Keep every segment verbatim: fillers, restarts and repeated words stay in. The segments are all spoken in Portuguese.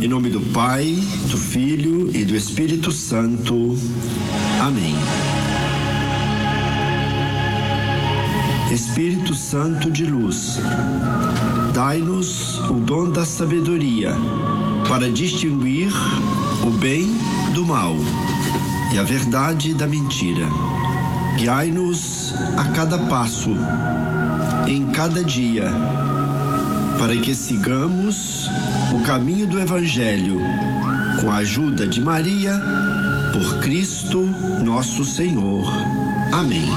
Em nome do Pai, do Filho e do Espírito Santo. Amém. Espírito Santo de luz, dai-nos o dom da sabedoria para distinguir o bem do mal e a verdade da mentira. Guiai-nos a cada passo, em cada dia, para que sigamos o caminho do Evangelho, com a ajuda de Maria, por Cristo nosso Senhor. Amém.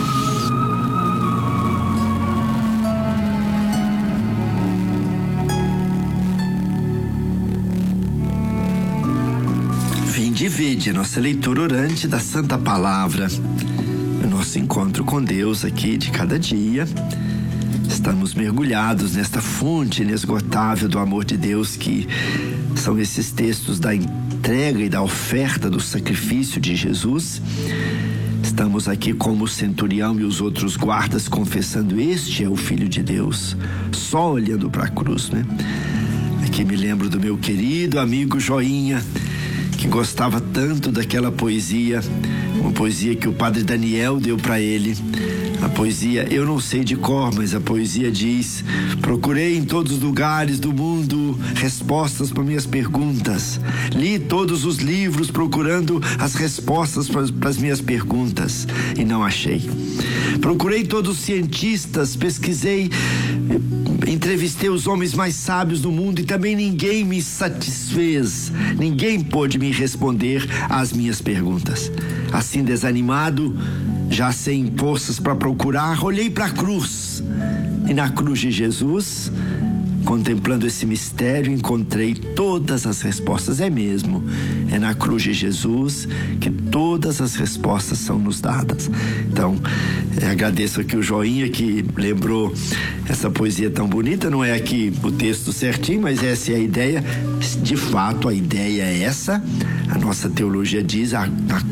Vinde e vede a nossa leitura orante da Santa Palavra, o nosso encontro com Deus aqui de cada dia. Estamos mergulhados nesta fonte inesgotável do amor de Deus, que são esses textos da entrega e da oferta do sacrifício de Jesus. Estamos aqui como o centurião e os outros guardas confessando: este é o Filho de Deus, só olhando para a cruz, né? Aqui me lembro do meu querido amigo Joinha, que gostava tanto daquela poesia, uma poesia que o padre Daniel deu para ele. A poesia, eu não sei de cor, mas a poesia diz: procurei em todos os lugares do mundo respostas para minhas perguntas. Li todos os livros procurando as respostas para as minhas perguntas e não achei. Procurei todos os cientistas, pesquisei, entrevistei os homens mais sábios do mundo e também ninguém me satisfez. Ninguém pôde me responder às minhas perguntas. Assim, desanimado, já sem forças para procurar, olhei para a cruz. E na cruz de Jesus, contemplando esse mistério, encontrei todas as respostas. É mesmo, é na cruz de Jesus que todas as respostas são nos dadas. Então, eu agradeço aqui o Joinha que lembrou essa poesia tão bonita. Não é aqui o texto certinho, mas essa é a ideia. De fato, a ideia é essa. A nossa teologia diz: a, a,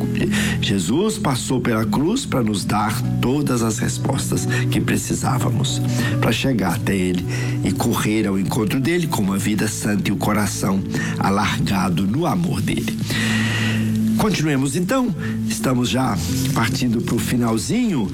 Jesus passou pela cruz para nos dar todas as respostas que precisávamos para chegar até Ele e correr ao encontro dele com uma vida santa e o coração alargado no amor dele. Continuemos então, estamos já partindo para o finalzinho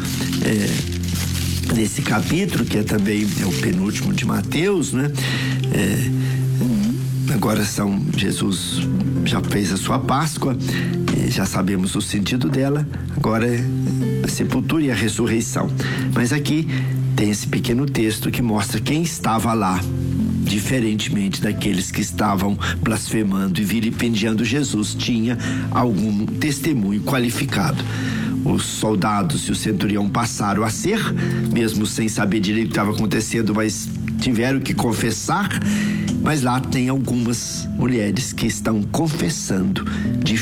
é, desse capítulo, que é também é o penúltimo de Mateus, né? É, Agora são, Jesus já fez a sua Páscoa, já sabemos o sentido dela, agora é a sepultura e a ressurreição. Mas aqui tem esse pequeno texto que mostra quem estava lá, diferentemente daqueles que estavam blasfemando e vilipendiando Jesus. Tinha algum testemunho qualificado. Os soldados e o centurião passaram a ser, mesmo sem saber direito o que estava acontecendo, mas tiveram que confessar. Mas lá tem algumas mulheres que estão confessando de